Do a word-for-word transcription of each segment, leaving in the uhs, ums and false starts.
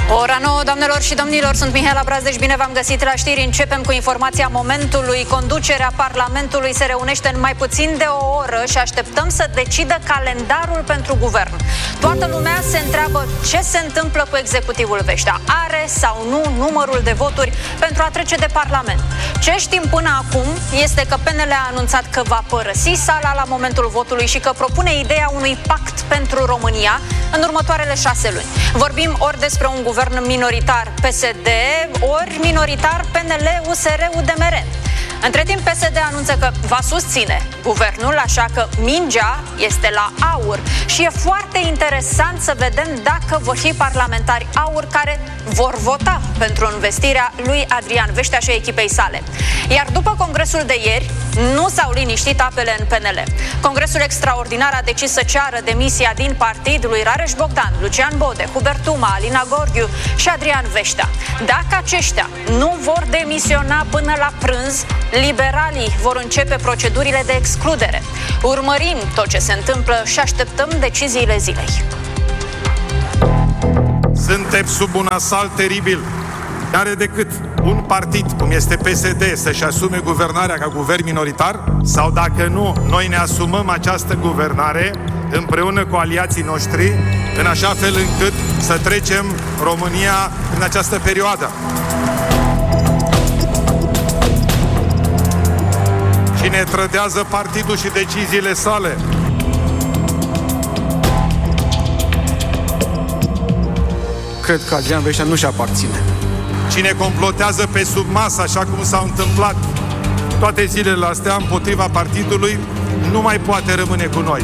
Ora nouă, doamnelor și domnilor, sunt Mihaela Brazdeș, bine v-am găsit la știri. Începem cu informația momentului. Conducerea Parlamentului se reunește în mai puțin de o oră și așteptăm să decidă calendarul pentru guvern. Toată lumea se întreabă ce se întâmplă cu executivul Vestea. Are sau nu numărul de voturi pentru a trece de Parlament? Ce știm până acum este că P N L a anunțat că va părăsi sala la momentul votului și că propune ideea unui pact pentru România în următoarele șase luni. Vorbim ori despre un guvern minoritar P S D, ori minoritar P N L, U S R, U D M R. Între timp, P S D anunță că va susține guvernul, așa că mingea este la AUR și e foarte interesant să vedem dacă vor fi parlamentari AUR care vor vota pentru investirea lui Adrian Vestea și a echipei sale. Iar după congresul de ieri, nu s-au liniștit apele în P N L. Congresul extraordinar a decis să ceară demisia din partid lui Rareș Bogdan, Lucian Bode, Hubert Tuma, Alina Gorghiu și Adrian Vestea. Dacă aceștia nu vor demisiona până la prânz, liberalii vor începe procedurile de excludere. Urmărim tot ce se întâmplă și așteptăm deciziile zilei. Suntem sub un asalt teribil. N-are decât un partid, cum este P S D, să-și asume guvernarea ca guvern minoritar, sau dacă nu, noi ne asumăm această guvernare împreună cu aliații noștri, în așa fel încât să trecem România în această perioadă. Cine trădează partidul și deciziile sale? Cred că Adrian Vestea nu-și aparține. Cine complotează pe sub masă, așa cum s-a întâmplat toate zilele astea împotriva partidului, nu mai poate rămâne cu noi.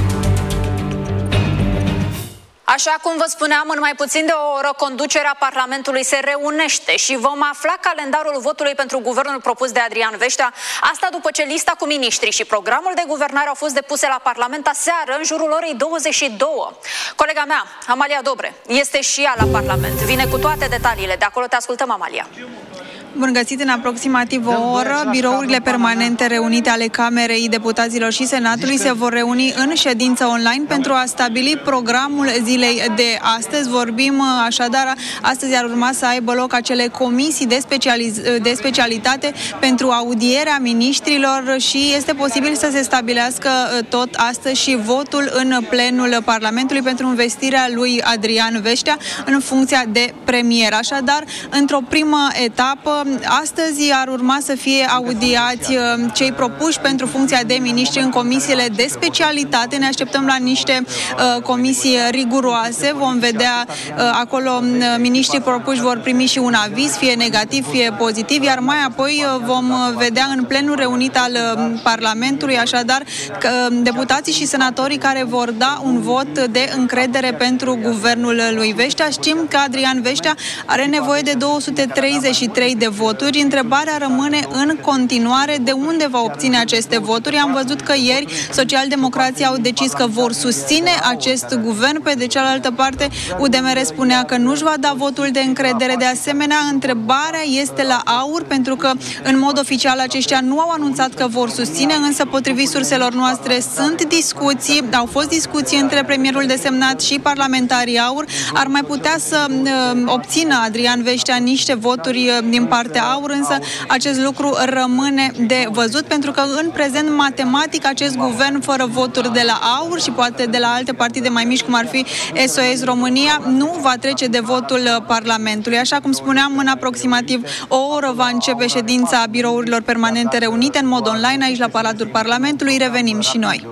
Așa cum vă spuneam, în mai puțin de o oră, conducerea Parlamentului se reunește și vom afla calendarul votului pentru guvernul propus de Adrian Vestea. Asta după ce lista cu miniștri și programul de guvernare au fost depuse la Parlament aseară, în jurul orei douăzeci și două. Colega mea, Amalia Dobre, este și ea la Parlament. Vine cu toate detaliile. De acolo te ascultăm, Amalia. Bun găsit, în aproximativ o oră, birourile permanente reunite ale Camerei Deputaților și Senatului se vor reuni în ședință online pentru a stabili programul zilei de astăzi. Vorbim așadar, astăzi ar urma să aibă loc acele comisii de, specializ- de specialitate pentru audierea miniștrilor și este posibil să se stabilească tot astăzi și votul în plenul Parlamentului pentru investirea lui Adrian Vestea în funcția de premier. Așadar, într-o primă etapă, astăzi ar urma să fie audiați cei propuși pentru funcția de miniștri în comisiile de specialitate. Ne așteptăm la niște uh, comisii riguroase. Vom vedea uh, acolo miniștrii propuși vor primi și un aviz, fie negativ, fie pozitiv, iar mai apoi uh, vom vedea în plenul reunit al uh, Parlamentului, așadar, că, uh, deputații și senatorii care vor da un vot de încredere pentru guvernul lui Vestea. Știm că Adrian Vestea are nevoie de două sute treizeci și trei de voturi. Întrebarea rămâne în continuare de unde va obține aceste voturi. Am văzut că ieri socialdemocrații au decis că vor susține acest guvern. Pe de cealaltă parte, U D M R spunea că nu-și va da votul de încredere. De asemenea, întrebarea este la AUR, pentru că în mod oficial aceștia nu au anunțat că vor susține, însă potrivit surselor noastre sunt discuții, au fost discuții între premierul desemnat și parlamentarii AUR. Ar mai putea să uh, obțină Adrian Vestea niște voturi uh, din partea AUR, însă acest lucru rămâne de văzut, pentru că în prezent, matematic, acest guvern fără voturi de la AUR și poate de la alte partide mai mici, cum ar fi S O S România, nu va trece de votul Parlamentului. Așa cum spuneam, în aproximativ o oră va începe ședința birourilor permanente reunite în mod online aici la Palatul Parlamentului. Revenim și noi.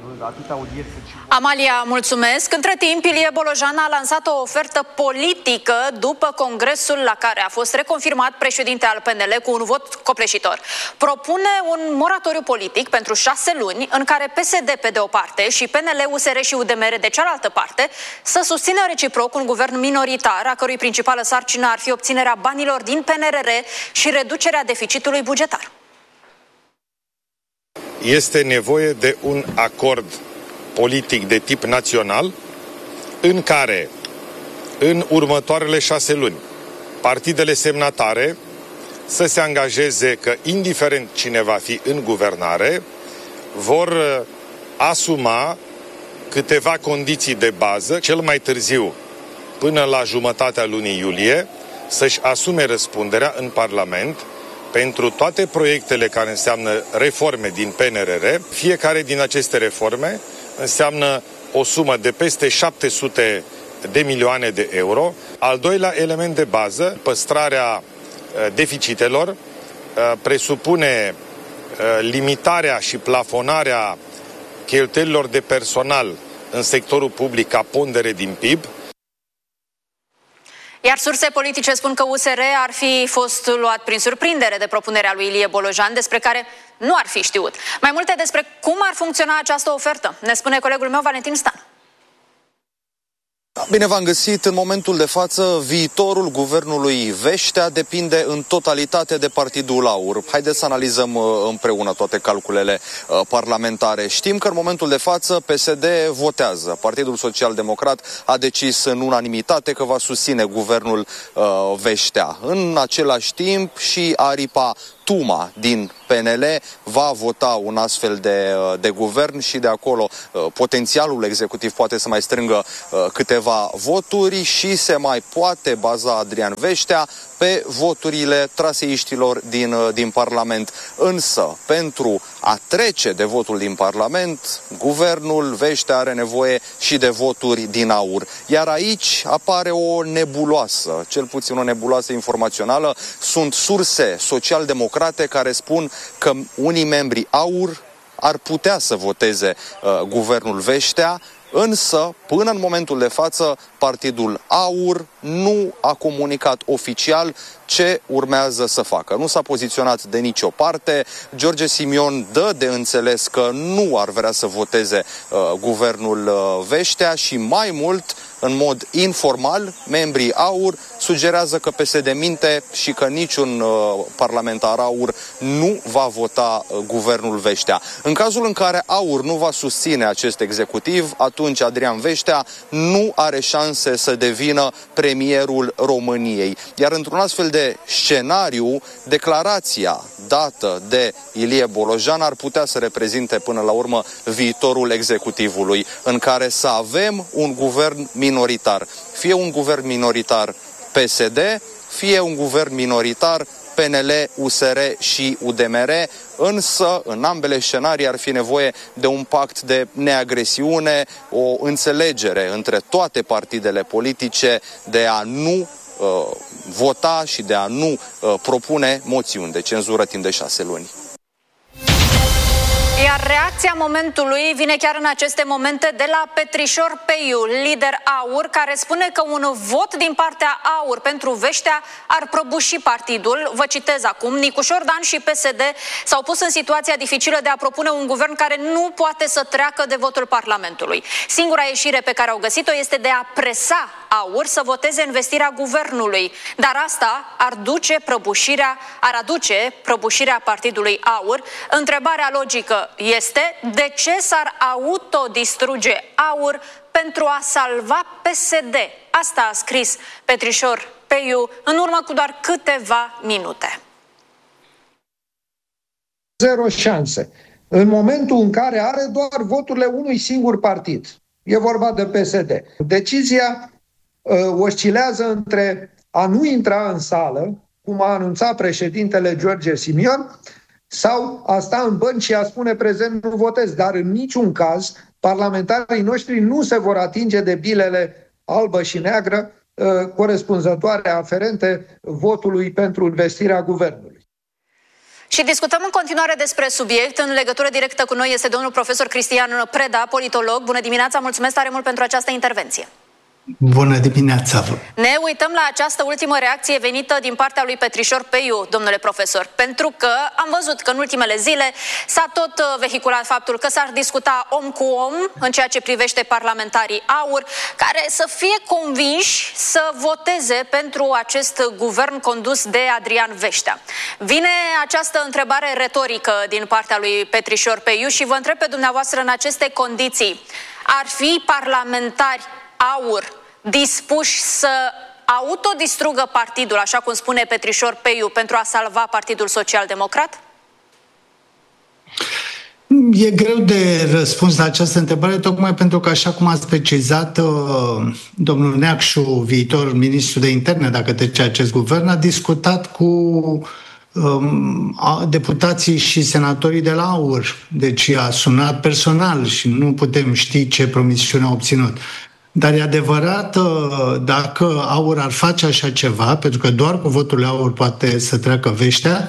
Amalia, mulțumesc. Între timp, Ilie Bolojan a lansat o ofertă politică după congresul la care a fost reconfirmat președinte al P N L cu un vot copleșitor. Propune un moratoriu politic pentru șase luni în care P S D pe de o parte și P N L, U S R și U D M R de cealaltă parte să susțină reciproc un guvern minoritar, a cărui principală sarcină ar fi obținerea banilor din P N R R și reducerea deficitului bugetar. Este nevoie de un acord politic de tip național în care în următoarele șase luni partidele semnatare să se angajeze că, indiferent cine va fi în guvernare, vor asuma câteva condiții de bază, cel mai târziu până la jumătatea lunii iulie, să-și asume răspunderea în Parlament pentru toate proiectele care înseamnă reforme din P N R R. Fiecare din aceste reforme înseamnă o sumă de peste șapte sute de milioane de euro. Al doilea element de bază, păstrarea deficitelor, presupune limitarea și plafonarea cheltuielilor de personal în sectorul public ca pondere din P I B. Iar surse politice spun că U S R ar fi fost luat prin surprindere de propunerea lui Ilie Bolojan, despre care nu ar fi știut. Mai multe despre cum ar funcționa această ofertă ne spune colegul meu Valentin Stan. Bine v-am găsit. În momentul de față, viitorul guvernului Veștea depinde în totalitate de Partidul AUR. Haideți să analizăm împreună toate calculele parlamentare. Știm că în momentul de față P S D votează. Partidul Social Democrat a decis în unanimitate că va susține guvernul Veștea. În același timp și aripa Tuma din P N L va vota un astfel de, de guvern și de acolo potențialul executiv poate să mai strângă câteva voturi și se mai poate baza Adrian Veștea pe voturile traseiștilor din, din Parlament. Însă, pentru a trece de votul din Parlament, guvernul Veștea are nevoie și de voturi din AUR. Iar aici apare o nebuloasă, cel puțin o nebuloasă informațională. Sunt surse social-democrate care spun că unii membri AUR ar putea să voteze uh, guvernul Veștea, însă, până în momentul de față, Partidul AUR nu a comunicat oficial ce urmează să facă. Nu s-a poziționat de nicio parte. George Simion dă de înțeles că nu ar vrea să voteze uh, guvernul uh, Veștea și mai mult, în mod informal, membrii AUR sugerează că P S D minte și că niciun uh, parlamentar AUR nu va vota uh, guvernul Veștea. În cazul în care AUR nu va susține acest executiv, atunci Adrian Veștea nu are șanse să devină premierul României. Iar într-un astfel de scenariu, declarația dată de Ilie Bolojan ar putea să reprezinte până la urmă viitorul executivului, în care să avem un guvern minoritar. Fie un guvern minoritar P S D, fie un guvern minoritar P N L, U S R și U D M R, însă în ambele scenarii ar fi nevoie de un pact de neagresiune, o înțelegere între toate partidele politice de a nu uh, vota și de a nu uh, propune moțiuni de cenzură timp de șase luni. Iar reacția momentului vine chiar în aceste momente de la Petrișor Peiu, lider AUR, care spune că un vot din partea AUR pentru Veștea ar prăbuși partidul. Vă citez acum: Nicușor Dan și P S D s-au pus în situația dificilă de a propune un guvern care nu poate să treacă de votul Parlamentului. Singura ieșire pe care au găsit-o este de a presa AUR să voteze învestirea guvernului. Dar asta ar duce prăbușirea, ar aduce prăbușirea partidului AUR. Întrebarea logică este: de ce s-ar autodistruge AUR pentru a salva P S D? Asta a scris Petrișor Peiu în urmă cu doar câteva minute. Zero șanse. În momentul în care are doar voturile unui singur partid. E vorba de P S D. Decizia uh, oscilează între a nu intra în sală, cum a anunțat președintele George Simion, sau a sta în bănci și a spune prezent nu votez. Dar în niciun caz parlamentarii noștri nu se vor atinge de bilele albă și neagră uh, corespunzătoare aferente votului pentru investirea guvernului. Și discutăm în continuare despre subiect. În legătură directă cu noi este domnul profesor Cristian Preda, politolog. Bună dimineața, mulțumesc tare mult pentru această intervenție. Bună dimineața! Ne uităm la această ultimă reacție venită din partea lui Petrișor Peiu, domnule profesor, pentru că am văzut că în ultimele zile s-a tot vehiculat faptul că s-ar discuta om cu om în ceea ce privește parlamentarii AUR, care să fie convinși să voteze pentru acest guvern condus de Adrian Veștea. Vine această întrebare retorică din partea lui Petrișor Peiu și vă întreb pe dumneavoastră: în aceste condiții, ar fi parlamentari AUR dispuși să autodistrugă partidul, așa cum spune Petrișor Peiu, pentru a salva Partidul Social Democrat? E greu de răspuns la această întrebare, tocmai pentru că, așa cum a precizat domnul Neacșu, viitor ministru de interne, dacă trece acest guvern, a discutat cu um, deputații și senatorii de la AUR. Deci a sunat personal și nu putem ști ce promisiune a obținut. Dar e adevărat, dacă AUR ar face așa ceva, pentru că doar cu votul AUR poate să treacă veștea,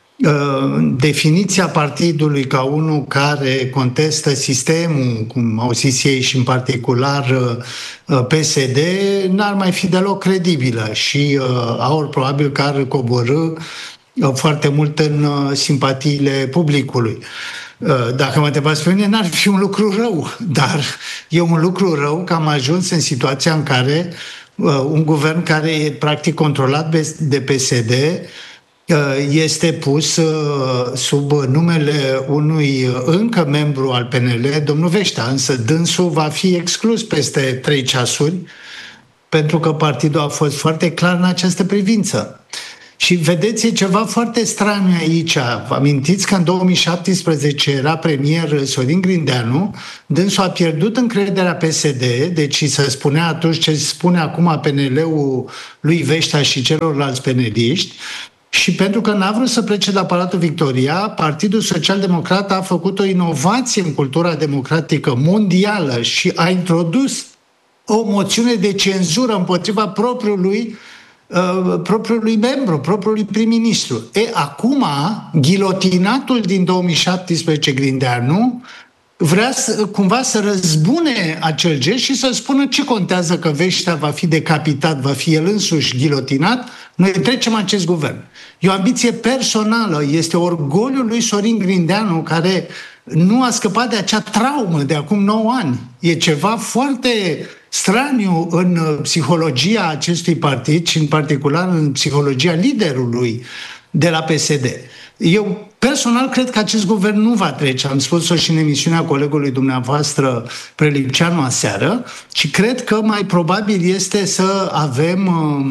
definiția partidului ca unul care contestă sistemul, cum au zis ei și în particular P S D, n-ar mai fi deloc credibilă și AUR probabil că ar coborî foarte mult în simpatiile publicului. Dacă mă întrebați pe mine, n-ar fi un lucru rău, dar e un lucru rău că am ajuns în situația în care un guvern care e practic controlat de P S D este pus sub numele unui încă membru al P N L, domnul Veștea, însă dânsul va fi exclus peste trei ceasuri, pentru că partidul a fost foarte clar în această privință. Și vedeți, e ceva foarte straniu aici. Vă amintiți că în două mii șaptesprezece era premier Sorin Grindeanu, dânsul a pierdut încrederea P S D, deci se spunea atunci ce se spune acum P N L-ul lui Veștea și celorlalți peneliști, și pentru că n-a vrut să plece la Palatul Victoria, Partidul Social-Democrat a făcut o inovație în cultura democratică mondială și a introdus o moțiune de cenzură împotriva propriului, uh, propriului membru, propriului prim-ministru. E, acum, ghilotinatul din două mii șaptesprezece, Grindeanu, vrea să, cumva să răzbune acel gest și să spună ce contează că Veștea va fi decapitat, va fi el însuși ghilotinat, noi trecem acest guvern. E o ambiție personală, este orgoliul lui Sorin Grindeanu, care nu a scăpat de acea traumă de acum nouă ani. E ceva foarte straniu în psihologia acestui partid și în particular în psihologia liderului de la P S D. Eu personal cred că acest guvern nu va trece, am spus-o și în emisiunea colegului dumneavoastră Prelipceanu aseară, și cred că mai probabil este să avem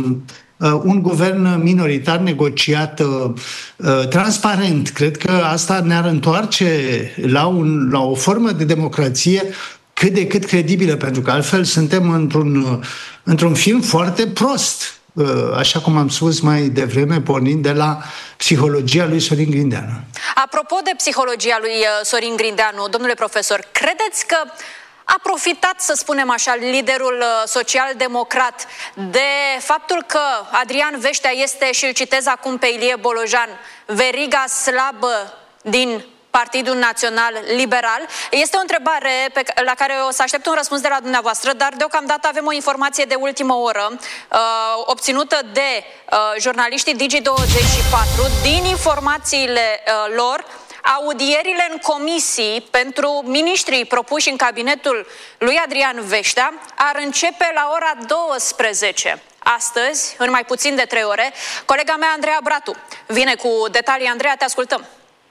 uh, un guvern minoritar negociat uh, uh, transparent. Cred că asta ne-ar întoarce la, un, la o formă de democrație cât de cât credibilă, pentru că altfel suntem într-un, într-un film foarte prost, așa cum am spus mai devreme, pornind de la psihologia lui Sorin Grindeanu. Apropo de psihologia lui Sorin Grindeanu, domnule profesor, credeți că a profitat, să spunem așa, liderul social-democrat de faptul că Adrian Veștea este, și îl citez acum pe Ilie Bolojan, veriga slabă din Partidul Național Liberal? Este o întrebare pe, la care o să aștept un răspuns de la dumneavoastră, dar deocamdată avem o informație de ultimă oră uh, obținută de uh, jurnaliștii Digi douăzeci și patru. Din informațiile uh, lor, audierile în comisii pentru miniștrii propuși în cabinetul lui Adrian Veștea ar începe la ora douăsprezece. Astăzi, în mai puțin de trei ore, colega mea Andreea Bratu vine cu detalii. Andreea, te ascultăm.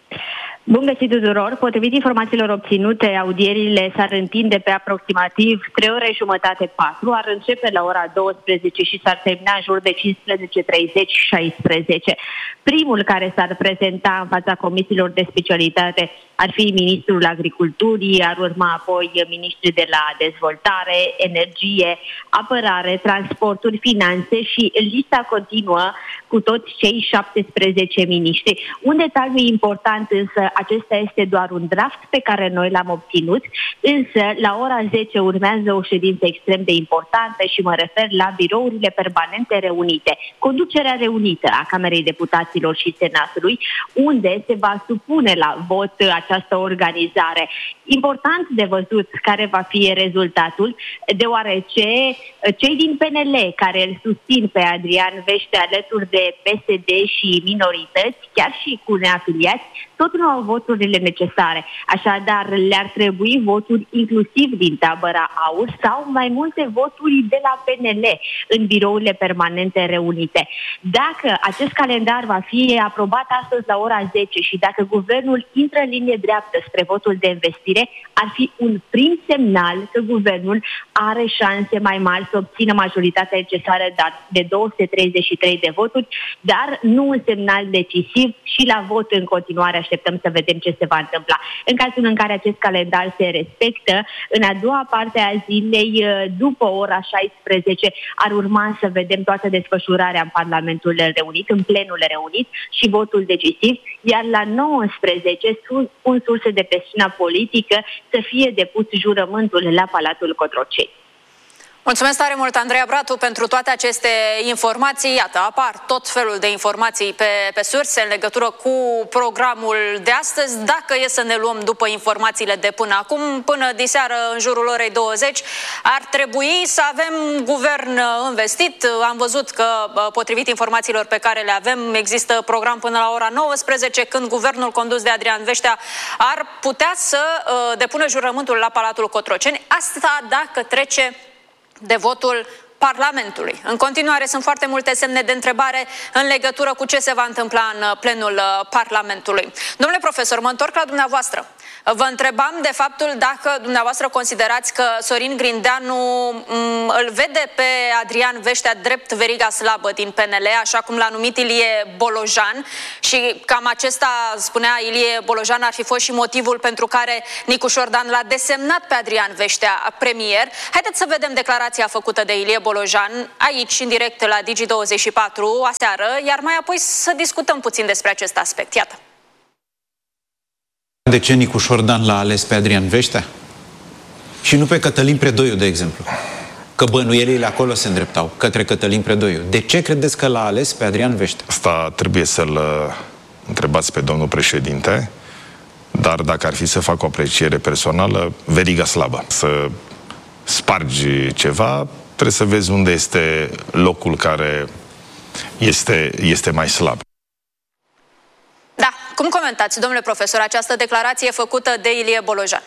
Bun găsit tuturor! Potrivit informațiilor obținute, audierile s-ar întinde pe aproximativ trei ore jumătate, patru, ar începe la ora douăsprezece și s-ar termina în jur de cincisprezece treizeci șaisprezece. Primul care s-ar prezenta în fața comisiilor de specialitate ar fi ministrul agriculturii, ar urma apoi ministrii de la dezvoltare, energie, apărare, transporturi, finanțe și lista continuă cu toți cei șaptesprezece miniștri. Un detaliu important însă, acesta este doar un draft pe care noi l-am obținut, însă la ora zece urmează o ședință extrem de importantă și mă refer la birourile permanente reunite, conducerea reunită a Camerei Deputaților și Senatului, unde se va supune la vot această organizare. Important de văzut care va fi rezultatul, deoarece cei din P N L care îl susțin pe Adrian Veștea alături de P S D și minorități, chiar și cu neafiliați, tot nu au voturile necesare. Așadar, le-ar trebui voturi inclusiv din tabăra AUR sau mai multe voturi de la P N L în birourile permanente reunite. Dacă acest calendar va fi aprobat astăzi la ora zece și dacă guvernul intră în linie dreaptă spre votul de investire, ar fi un prim semnal că guvernul are șanse mai mari să obțină majoritatea necesară de două sute treizeci și trei de voturi, dar nu un semnal decisiv și la vot în continuare așteptăm să vedem ce se va întâmpla. În cazul în care acest calendar se respectă, în a doua parte a zilei, după ora șaisprezece, ar urma să vedem toată desfășurarea în Parlamentul reunit, în plenul reunit și votul decisiv, iar la nouăsprezece, spun surse de presiune politică, să fie depus jurământul la Palatul Cotroceni. Mulțumesc tare mult, Andreea Bratu, pentru toate aceste informații. Iată, apar tot felul de informații pe, pe surse în legătură cu programul de astăzi. Dacă e să ne luăm după informațiile de până acum, până diseară, în jurul orei douăzeci, ar trebui să avem guvern investit. Am văzut că, potrivit informațiilor pe care le avem, există program până la ora nouăsprezece, când guvernul condus de Adrian Veștea ar putea să depună jurământul la Palatul Cotroceni. Asta dacă trece de votul Parlamentului. În continuare sunt foarte multe semne de întrebare în legătură cu ce se va întâmpla în plenul Parlamentului. Domnule profesor, mă întorc la dumneavoastră. Vă întrebam de faptul dacă dumneavoastră considerați că Sorin Grindeanu m, îl vede pe Adrian Veștea drept veriga slabă din P N L, așa cum l-a numit Ilie Bolojan, și cam acesta, spunea Ilie Bolojan, ar fi fost și motivul pentru care Nicu Șordan l-a desemnat pe Adrian Veștea premier. Haideți să vedem declarația făcută de Ilie Bolojan aici, în direct la Digi douăzeci și patru aseară, iar mai apoi să discutăm puțin despre acest aspect. Iată. De ce Nicu Șordan l-a ales pe Adrian Veștea? Și nu pe Cătălin Predoiu, de exemplu. Că bănuielile acolo se îndreptau către Cătălin Predoiu. De ce credeți că l-a ales pe Adrian Veștea? Asta trebuie să-l întrebați pe domnul președinte, dar dacă ar fi să fac o apreciere personală, veriga slabă. Să spargi ceva, trebuie să vezi unde este locul care este, este mai slab. Da. Cum comentați, domnule profesor, această declarație făcută de Ilie Bolojan?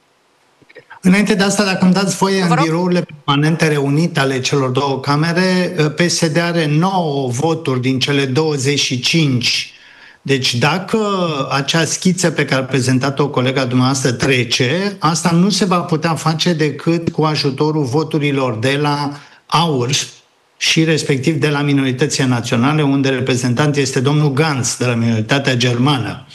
Înainte de asta, dacă îmi dați voie, în birourile permanente reunite ale celor două camere, P S D are nouă voturi din cele douăzeci și cinci. Deci dacă acea schiță pe care a prezentat-o colega dumneavoastră trece, asta nu se va putea face decât cu ajutorul voturilor de la AUR și respectiv de la minoritățile naționale, unde reprezentant este domnul Gantz, de la minoritatea germană.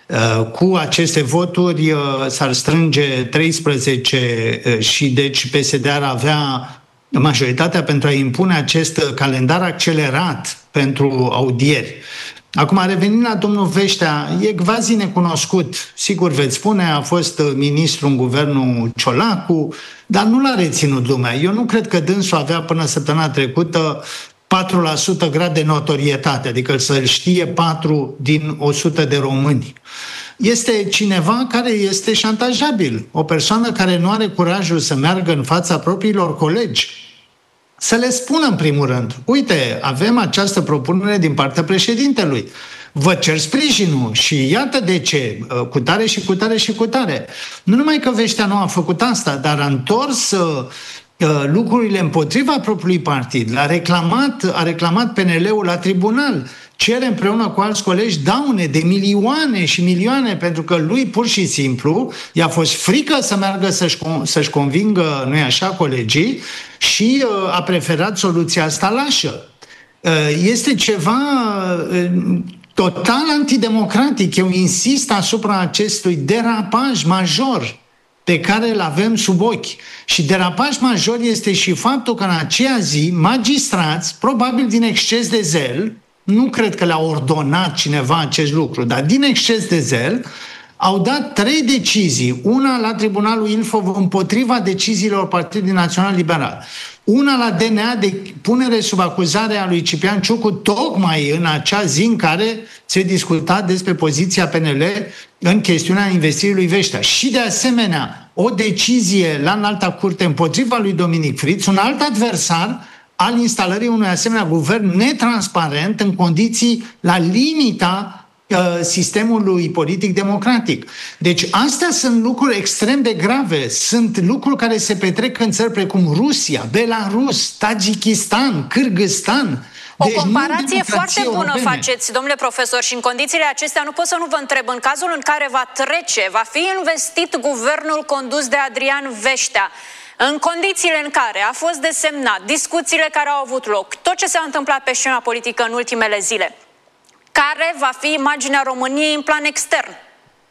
Cu aceste voturi s-ar strânge treisprezece și deci P S D ar avea majoritatea pentru a impune acest calendar accelerat pentru audieri. Acum, revenind la domnul Veștea, e quasi necunoscut. Sigur, veți spune, a fost ministru în guvernul Ciolacu, dar nu l-a reținut lumea. Eu nu cred că dânsul avea până săptămâna trecută patru la sută grad de notorietate, adică să-l știe patru din o sută de români. Este cineva care este șantajabil, o persoană care nu are curajul să meargă în fața propriilor colegi, să le spună în primul rând, uite, avem această propunere din partea președintelui, vă cer sprijinul și iată de ce, cu tare și cu tare și cu tare. Nu numai că Veștea nu a făcut asta, dar a întors uh, lucrurile împotriva propriului partid, a reclamat, a reclamat P N L-ul la tribunal, cere împreună cu alți colegi daune de milioane și milioane, pentru că lui pur și simplu i-a fost frică să meargă să-și, să-și convingă, nu-i așa, colegii, și uh, a preferat soluția asta lașă. Uh, este ceva uh, total antidemocratic. Eu insist asupra acestui derapaj major pe care îl avem sub ochi. Și derapaj major este și faptul că în aceea zi magistrați, probabil din exces de zel, nu cred că le-a ordonat cineva acest lucru, dar din exces de zel, au dat trei decizii. Una la Tribunalul Ilfov împotriva deciziilor Partidului Național Liberal. Una la D N A de punere sub acuzare a lui Ciprian Ciucu, tocmai în acea zi în care se discuta despre poziția P N L în chestiunea investirii lui Veștea. Și de asemenea, o decizie la Înalta Curte împotriva lui Dominic Friț, un alt adversar al instalării unui asemenea guvern netransparent în condiții la limita uh, sistemului politic democratic. Deci astea sunt lucruri extrem de grave, sunt lucruri care se petrec în țări precum Rusia, Belarus, Tajikistan, Kârgâstan. O deci comparație foarte bună europene. Faceți, domnule profesor, și în condițiile acestea nu pot să nu vă întreb, în cazul în care va trece, va fi investit guvernul condus de Adrian Veștea, în condițiile în care a fost desemnat, discuțiile care au avut loc, tot ce s-a întâmplat pe scena politică în ultimele zile, care va fi imaginea României în plan extern?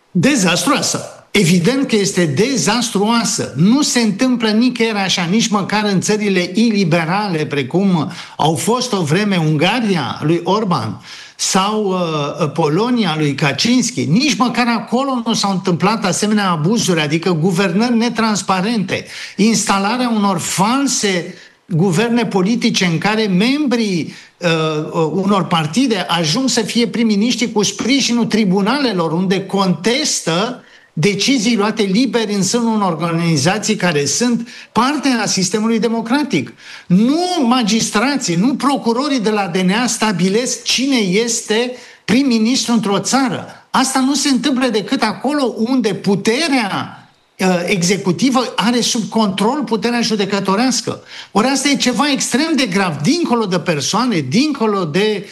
dezastruoasă. Evident că este dezastruoasă. Nu se întâmplă nicăieri așa, nici măcar în țările iliberale, precum au fost o vreme Ungaria lui Orban sau uh, Polonia lui Kaczynski. Nici măcar acolo nu s-au întâmplat asemenea abuzuri, adică guvernări netransparente, instalarea unor false guverne politice în care membrii uh, unor partide ajung să fie prim-miniștri cu sprijinul tribunalelor, unde contestă decizii luate liber în sânul unor organizații care sunt parte a sistemului democratic. Nu magistrații, nu procurorii de la D N A stabilesc cine este prim-ministru într-o țară. Asta nu se întâmplă decât acolo unde puterea executivă are sub control puterea judecătorească. Ori asta e ceva extrem de grav, dincolo de persoane, dincolo de,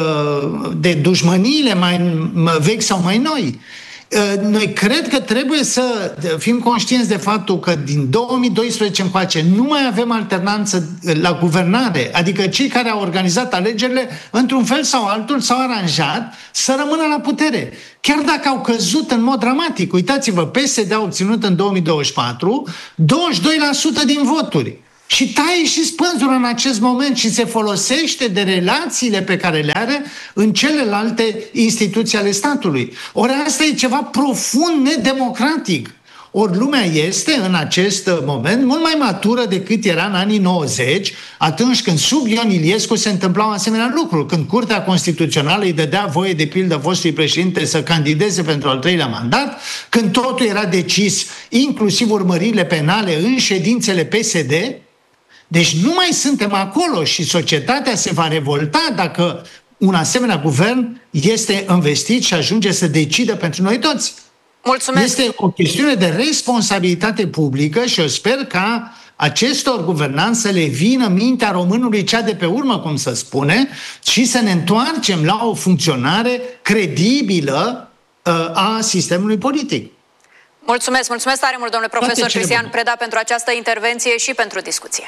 de dușmăniile mai vechi sau mai noi. Noi cred că trebuie să fim conștienți de faptul că din două mii doisprezece încoace nu mai avem alternanță la guvernare, adică cei care au organizat alegerile, într-un fel sau altul, s-au aranjat să rămână la putere. Chiar dacă au căzut în mod dramatic. Uitați-vă, P S D a obținut în două mii douăzeci și patru douăzeci și doi la sută din voturi. Și taie și spânzură în acest moment și se folosește de relațiile pe care le are în celelalte instituții ale statului. Ori asta e ceva profund nedemocratic. Ori lumea este în acest moment mult mai matură decât era în anii nouăzeci, atunci când sub Ion Iliescu se întâmplau asemenea lucruri, când Curtea Constituțională îi dădea voie de pildă fostului președinte să candideze pentru al treilea mandat, când totul era decis, inclusiv urmăririle penale în ședințele P S D. Deci nu mai suntem acolo și societatea se va revolta dacă un asemenea guvern este investit și ajunge să decidă pentru noi toți. Mulțumesc. Este o chestiune de responsabilitate publică și eu sper ca acestor guvernanți să le vină mintea românului cea de pe urmă, cum se spune, și să ne întoarcem la o funcționare credibilă uh, a sistemului politic. Mulțumesc, mulțumesc tare mult, domnule profesor Cristian Preda, pentru această intervenție și pentru discuție.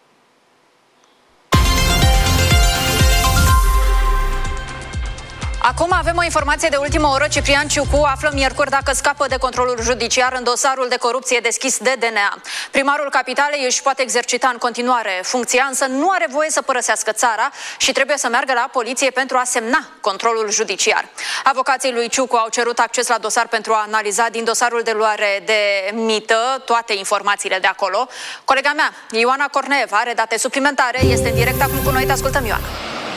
Acum avem o informație de ultimă oră. Ciprian Ciucu află miercuri dacă scapă de controlul judiciar în dosarul de corupție deschis de D N A. Primarul Capitalei își poate exercita în continuare funcția, însă nu are voie să părăsească țara și trebuie să meargă la poliție pentru a semna controlul judiciar. Avocații lui Ciucu au cerut acces la dosar pentru a analiza din dosarul de luare de mită toate informațiile de acolo. Colega mea, Ioana Corneeva, are date suplimentare, este în direct acum cu noi. Te ascultăm, Ioana.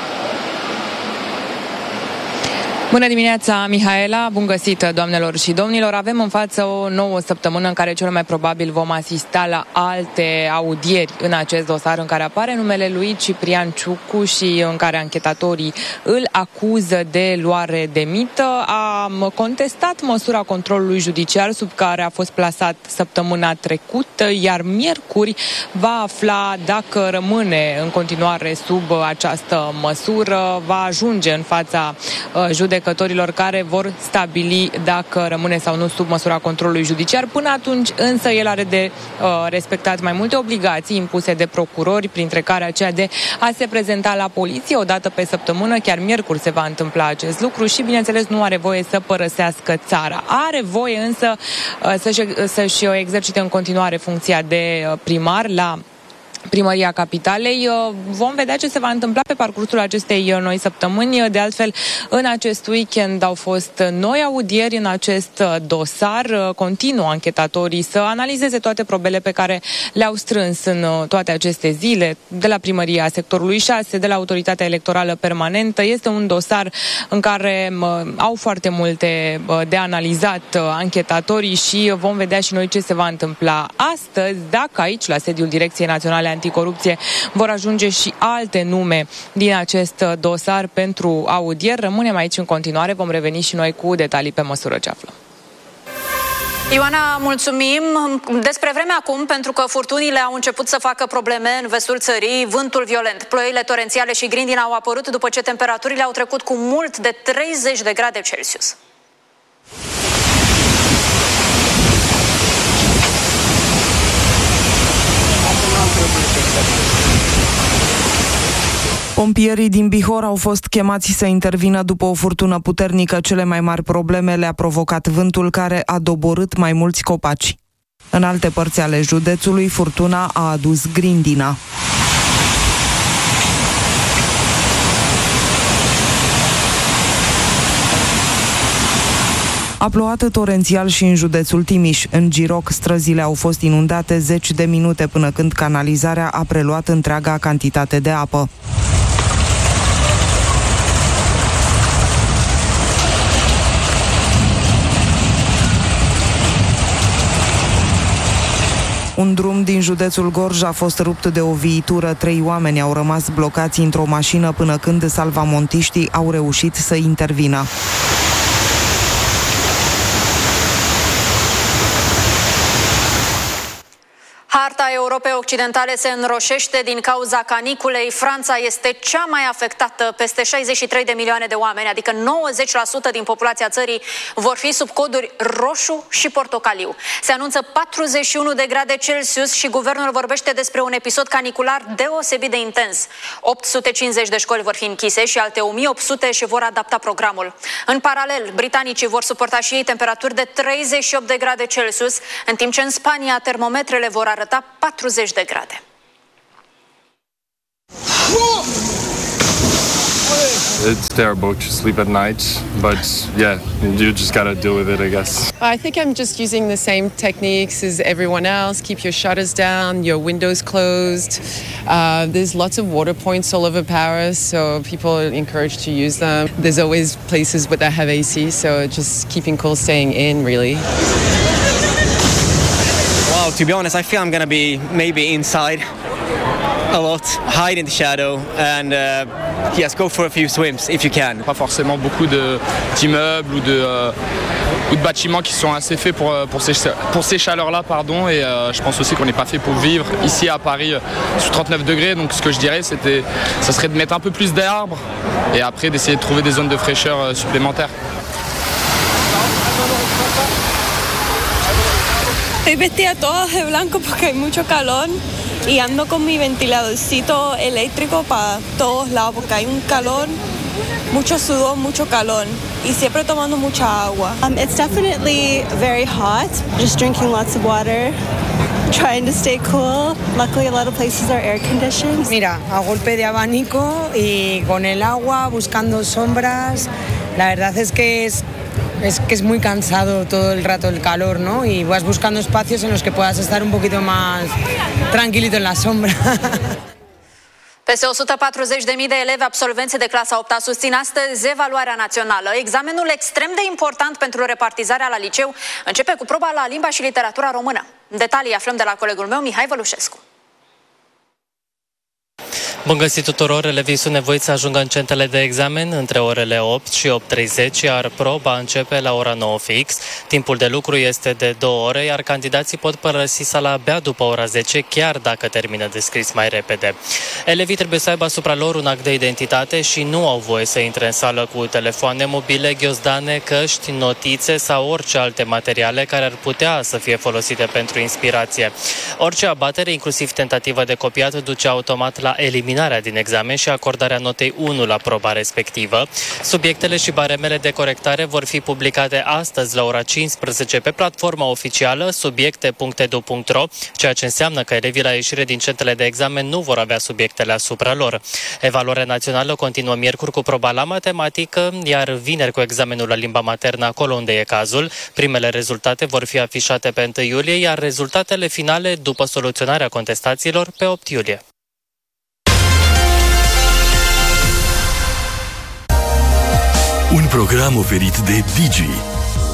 Bună dimineața, Mihaela! Bun găsit, doamnelor și domnilor! Avem în față o nouă săptămână în care cel mai probabil vom asista la alte audieri în acest dosar, în care apare numele lui Ciprian Ciucu și în care anchetatorii îl acuză de luare de mită. A contestat măsura controlului judiciar sub care a fost plasat săptămâna trecută, iar miercuri va afla dacă rămâne în continuare sub această măsură, va ajunge în fața judecătorilor care vor stabili dacă rămâne sau nu sub măsura controlului judiciar. Până atunci, însă, el are de uh, respectat mai multe obligații impuse de procurori, printre care aceea de a se prezenta la poliție o dată pe săptămână, chiar miercuri se va întâmpla acest lucru și, bineînțeles, nu are voie să părăsească țara. Are voie însă uh, să-și, să-și exercite în continuare funcția de primar la Primăria Capitalei. Vom vedea ce se va întâmpla pe parcursul acestei noi săptămâni. De altfel, în acest weekend au fost noi audieri în acest dosar. Continuă anchetatorii să analizeze toate probele pe care le-au strâns în toate aceste zile, de la Primăria Sectorului șase, de la Autoritatea Electorală Permanentă. Este un dosar în care au foarte multe de analizat anchetatorii și vom vedea și noi ce se va întâmpla astăzi, dacă aici, la sediul Direcției Naționale Anticorupție, vor ajunge și alte nume din acest dosar pentru audier. Rămânem aici în continuare, vom reveni și noi cu detalii pe măsură ce aflăm. Ioana, mulțumim. Despre vreme acum, pentru că furtunile au început să facă probleme în vestul țării, vântul violent, ploile torențiale și grindina au apărut după ce temperaturile au trecut cu mult de treizeci de grade Celsius. Pompierii din Bihor au fost chemați să intervină după o furtună puternică. Cele mai mari probleme le-a provocat vântul care a doborât mai mulți copaci. În alte părți ale județului, furtuna a adus grindina. A plouat torențial și în județul Timiș. În Giroc, străzile au fost inundate zeci de minute până când canalizarea a preluat întreaga cantitate de apă. Un drum din județul Gorj a fost rupt de o viitură. Trei oameni au rămas blocați într-o mașină până când salvamontiștii au reușit să intervină. Harta Europei Occidentale se înroșește din cauza caniculei. Franța este cea mai afectată. Peste șaizeci și trei de milioane de oameni, adică nouăzeci la sută din populația țării, vor fi sub coduri roșu și portocaliu. Se anunță patruzeci și unu de grade Celsius și guvernul vorbește despre un episod canicular deosebit de intens. opt sute cincizeci de școli vor fi închise și alte o mie opt sute și vor adapta programul. În paralel, britanicii vor suporta și ei temperaturi de treizeci și opt de grade Celsius, în timp ce în Spania termometrele vor arăta patruzeci de grade. It's terrible to sleep at night, but yeah, you just gotta deal with it, I guess. I think I'm just using the same techniques as everyone else. Keep your shutters down, your windows closed. Uh, there's lots of water points all over Paris, so people are encouraged to use them. There's always places where they have A C, so just keeping cool, staying in, really. Well, to be honest, I feel I'm gonna be maybe inside a lot, hide in the shadow, and uh, yes, go for a few swims if you can. Pas forcément beaucoup de d'immeubles ou de euh, ou de bâtiments qui sont assez faits pour pour ces pour ces chaleurs-là, pardon. Et euh, je pense aussi qu'on n'est pas fait pour vivre ici à Paris sous trente-neuf degrés. Donc, ce que je dirais, c'était, ça serait de mettre un peu plus d'arbres et après d'essayer de trouver des zones de fraîcheur supplémentaires. Estoy vestida toda de blanco porque hay mucho calor y ando con mi ventiladorcito eléctrico para todos lados porque hay un calor, mucho sudor, mucho calor y siempre tomando mucha agua. Um, it's definitely very hot. Just drinking lots of water, trying to stay cool. Luckily, a lot of places are air conditioned. Mira, a golpe de abanico y con el agua, buscando sombras. La verdad es que es Es que es muy cansado todo el rato el calor, ¿no? Y vas buscando espacios en los que puedas estar un poquito más tranquilito en la sombra. Peste o sută patruzeci de mii de elevi absolvenți de clasa a opta susțin astăzi evaluarea națională. Examenul extrem de important pentru repartizarea la liceu începe cu proba la limba și literatura română. Detalii aflăm de la colegul meu, Mihai Vălușescu. Bun găsit tuturor! Elevii sunt nevoiți să ajungă în centrele de examen între orele opt și opt treizeci, iar proba începe la ora nouă fix. Timpul de lucru este de două ore, iar candidații pot părăsi sala abia după ora zece, chiar dacă termină de scris mai repede. Elevii trebuie să aibă asupra lor un act de identitate și nu au voie să intre în sală cu telefoane mobile, ghiozdane, căști, notițe sau orice alte materiale care ar putea să fie folosite pentru inspirație. Orice abatere, inclusiv tentativă de copiat, duce automat la eliminarea din examen și acordarea notei unu la proba respectivă. Subiectele și baremele de corectare vor fi publicate astăzi la ora cincisprezece pe platforma oficială subiecte punct e d u punct r o, ceea ce înseamnă că elevii la ieșire din centrele de examen nu vor avea subiectele asupra lor. Evaluarea națională continuă miercuri cu proba la matematică, iar vineri cu examenul la limba maternă acolo unde e cazul. Primele rezultate vor fi afișate pe întâi iulie, iar rezultatele finale după soluționarea contestațiilor pe opt iulie. Un program oferit de Digi,